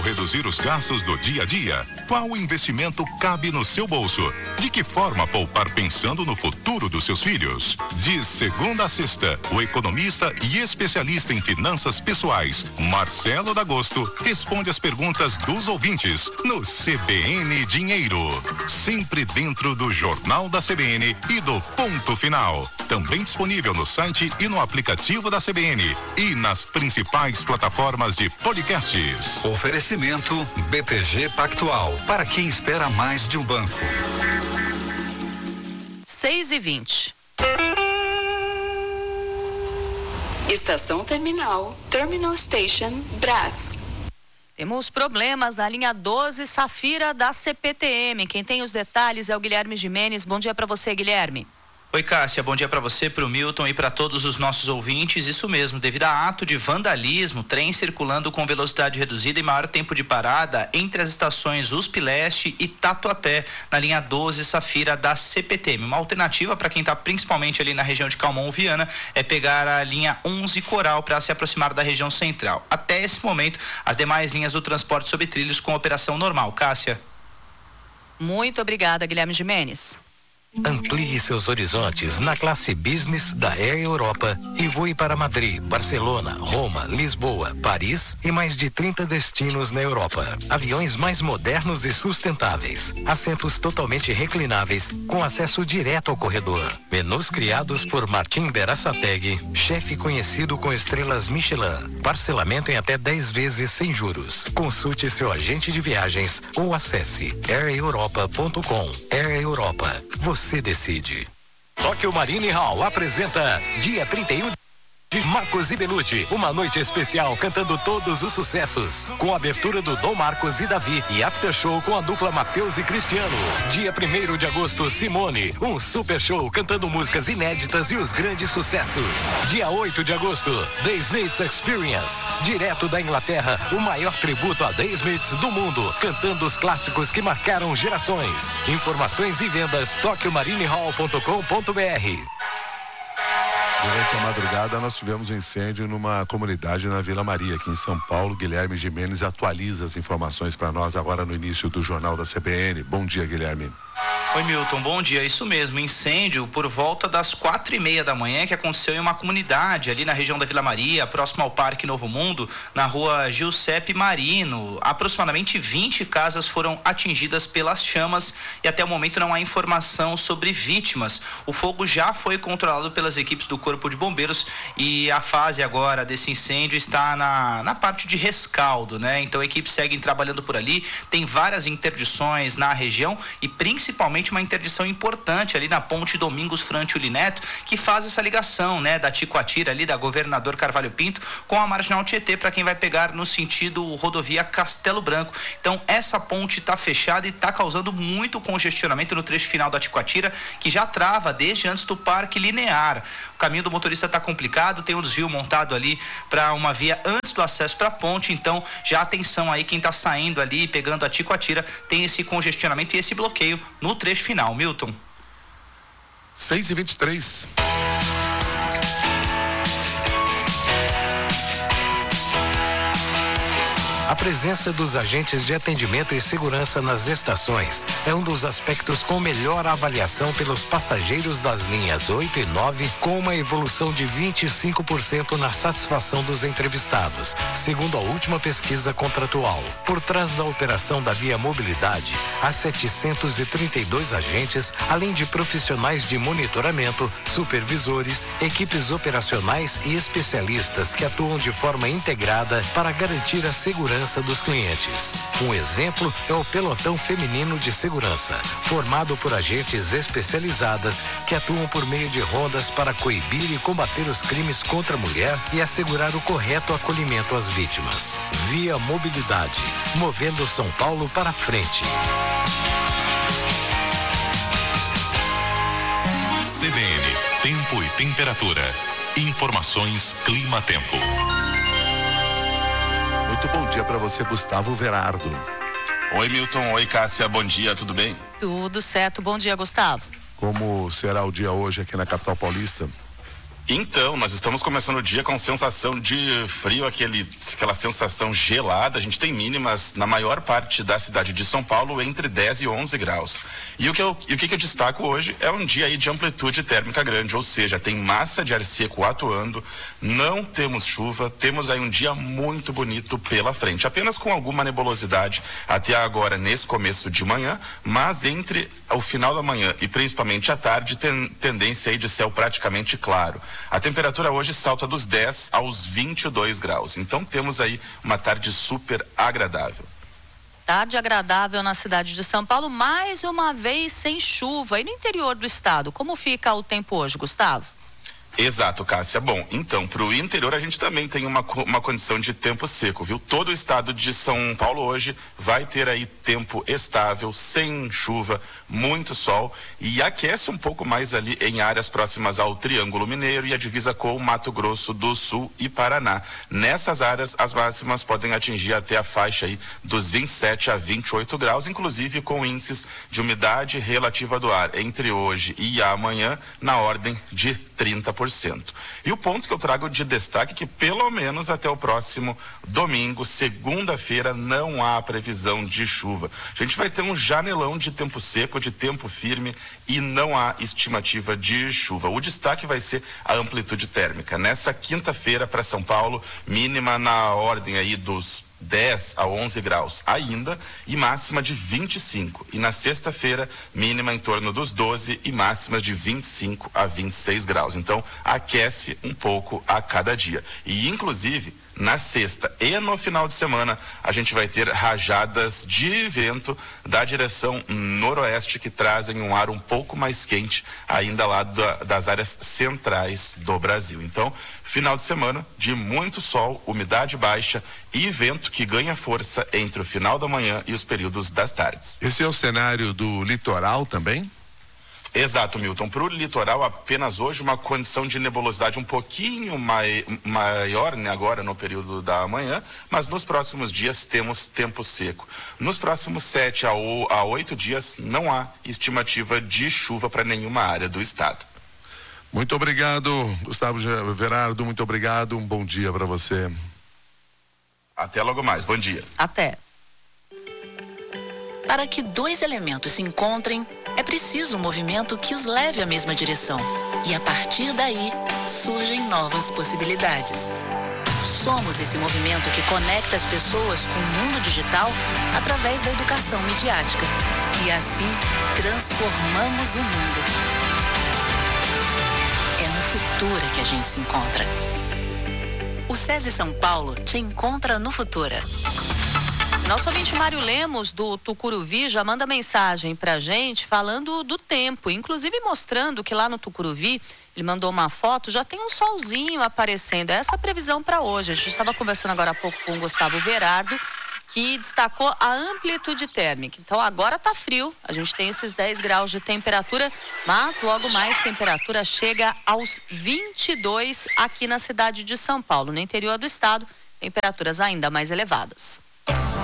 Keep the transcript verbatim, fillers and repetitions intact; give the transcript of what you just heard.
reduzir os gastos do dia a dia? Qual investimento cabe no seu bolso? De que forma poupar pensando no futuro dos seus filhos? De segunda a sexta, o economista e especialista em finanças pessoais, Marcelo D'Agosto, responde as perguntas dos ouvintes no C B N Dinheiro. Sempre dentro do Jornal da C B N e do Ponto Final. Também disponível no site e no aplicativo da C B N e nas principais plataformas de podcasts. Oferecimento B T G Pactual, para quem espera mais de um banco. seis e vinte. Estação Terminal, Terminal Station, Brás. Temos problemas na linha doze Safira da C P T M. Quem tem os detalhes é o Guilherme Gimenez. Bom dia para você, Guilherme. Oi, Cássia, bom dia para você, para o Milton e para todos os nossos ouvintes. Isso mesmo, devido a ato de vandalismo, trem circulando com velocidade reduzida e maior tempo de parada entre as estações U S P Leste e Tatuapé, na linha doze Safira da C P T M. Uma alternativa para quem está principalmente ali na região de Calmon Viana é pegar a linha onze Coral para se aproximar da região central. Até esse momento, as demais linhas do transporte sobre trilhos com operação normal. Cássia. Muito obrigada, Guilherme Gimenez. Amplie seus horizontes na classe Business da Air Europa e voe para Madrid, Barcelona, Roma, Lisboa, Paris e mais de trinta destinos na Europa. Aviões mais modernos e sustentáveis, assentos totalmente reclináveis com acesso direto ao corredor. Menus criados por Martim Berasategui, chefe conhecido com estrelas Michelin. Parcelamento em até dez vezes sem juros. Consulte seu agente de viagens ou acesse air europa ponto com. Air Europa. Você Você decide. Tóquio Marine Hall apresenta dia trinta e um de Marcos e Belucci, uma noite especial cantando todos os sucessos, com a abertura do Dom Marcos e Davi e after show com a dupla Matheus e Cristiano. Dia primeiro de agosto, Simone, um super show cantando músicas inéditas e os grandes sucessos. Dia oito de agosto, The Smiths Experience, direto da Inglaterra, o maior tributo a The Smiths do mundo, cantando os clássicos que marcaram gerações. Informações e vendas tóquio marine hall ponto com ponto b r. Durante a madrugada nós tivemos um incêndio numa comunidade na Vila Maria, aqui em São Paulo. Guilherme Gimenez atualiza as informações para nós agora no início do Jornal da C B N. Bom dia, Guilherme. Oi, Milton, bom dia. Isso mesmo, incêndio por volta das quatro e meia da manhã que aconteceu em uma comunidade ali na região da Vila Maria, próximo ao Parque Novo Mundo, na rua Giuseppe Marino. Aproximadamente vinte casas foram atingidas pelas chamas e até o momento não há informação sobre vítimas. O fogo já foi controlado pelas equipes do Corpo de Bombeiros e a fase agora desse incêndio está na, na parte de rescaldo, né? Então a equipe segue trabalhando por ali, tem várias interdições na região e principalmente uma interdição importante ali na ponte Domingos Frantio Neto, que faz essa ligação, né, da Ticoatira ali, da Governador Carvalho Pinto, com a Marginal Tietê, para quem vai pegar no sentido rodovia Castelo Branco. Então, essa ponte está fechada e está causando muito congestionamento no trecho final da Ticoatira, que já trava desde antes do Parque Linear. O caminho do motorista está complicado, tem um desvio montado ali para uma via antes do acesso para a ponte, então já atenção aí, quem está saindo ali, pegando a Ticoatira, tem esse congestionamento e esse bloqueio no trecho final. Milton. seis e vinte e três. A presença dos agentes de atendimento e segurança nas estações é um dos aspectos com melhor avaliação pelos passageiros das linhas oito e nove, com uma evolução de vinte e cinco por cento na satisfação dos entrevistados, segundo a última pesquisa contratual. Por trás da operação da Via Mobilidade, há setecentos e trinta e dois agentes, além de profissionais de monitoramento, supervisores, equipes operacionais e especialistas que atuam de forma integrada para garantir a segurança dos clientes. Um exemplo é o Pelotão Feminino de Segurança, formado por agentes especializadas que atuam por meio de rondas para coibir e combater os crimes contra a mulher e assegurar o correto acolhimento às vítimas. Via Mobilidade, movendo São Paulo para frente. C B N, tempo e temperatura. Informações Clima-Tempo. Muito bom dia para você, Gustavo Verardo. Oi, Milton. Oi, Cássia. Bom dia, tudo bem? Tudo certo. Bom dia, Gustavo. Como será o dia hoje aqui na capital paulista? Então, nós estamos começando o dia com sensação de frio, aquele, aquela sensação gelada. A gente tem mínimas na maior parte da cidade de São Paulo entre dez e onze graus. E o que eu, e o que eu destaco hoje é um dia aí de amplitude térmica grande, ou seja, tem massa de ar seco atuando, não temos chuva, temos aí um dia muito bonito pela frente, apenas com alguma nebulosidade até agora nesse começo de manhã, mas entre o final da manhã e principalmente à tarde tem tendência aí de céu praticamente claro. A temperatura hoje salta dos dez aos vinte e dois graus. Então temos aí uma tarde super agradável. Tarde agradável na cidade de São Paulo, mais uma vez sem chuva. E no interior do estado, como fica o tempo hoje, Gustavo? Exato, Cássia. Bom, então, para o interior a gente também tem uma, uma condição de tempo seco, viu? Todo o estado de São Paulo hoje vai ter aí tempo estável, sem chuva, muito sol e aquece um pouco mais ali em áreas próximas ao Triângulo Mineiro e a divisa com o Mato Grosso do Sul e Paraná. Nessas áreas, as máximas podem atingir até a faixa aí dos vinte e sete a vinte e oito graus, inclusive com índices de umidade relativa do ar entre hoje e amanhã na ordem de trinta por cento. E o ponto que eu trago de destaque é que pelo menos até o próximo domingo, segunda-feira, não há previsão de chuva. A gente vai ter um janelão de tempo seco, de tempo firme e não há estimativa de chuva. O destaque vai ser a amplitude térmica. Nessa quinta-feira para São Paulo, mínima na ordem aí dos dez a onze graus ainda e máxima de vinte e cinco. E na sexta-feira, mínima em torno dos doze e máximas de vinte e cinco a vinte e seis graus. Então, aquece um pouco a cada dia. E, inclusive, na sexta e no final de semana, a gente vai ter rajadas de vento da direção noroeste que trazem um ar um pouco mais quente ainda lá da, das áreas centrais do Brasil. Então, final de semana de muito sol, umidade baixa e vento que ganha força entre o final da manhã e os períodos das tardes. Esse é o cenário do litoral também? Exato, Milton. Para o litoral, apenas hoje uma condição de nebulosidade um pouquinho mai, maior, né, agora no período da manhã, mas nos próximos dias temos tempo seco. Nos próximos sete a oito dias não há estimativa de chuva para nenhuma área do estado. Muito obrigado, Gustavo Verardo, muito obrigado, um bom dia para você. Até logo mais, bom dia. Até. Para que dois elementos se encontrem, é preciso um movimento que os leve à mesma direção. E a partir daí, surgem novas possibilidades. Somos esse movimento que conecta as pessoas com o mundo digital através da educação midiática. E assim, transformamos o mundo. É no Futura que a gente se encontra. O SESI São Paulo te encontra no Futura. Nosso ouvinte Mário Lemos, do Tucuruvi, já manda mensagem pra gente falando do tempo, inclusive mostrando que lá no Tucuruvi, ele mandou uma foto, já tem um solzinho aparecendo. Essa é a previsão para hoje. A gente estava conversando agora há pouco com o Gustavo Verardo, que destacou a amplitude térmica. Então agora tá frio, a gente tem esses dez graus de temperatura, mas logo mais temperatura chega aos vinte e dois aqui na cidade de São Paulo. No interior do estado, temperaturas ainda mais elevadas.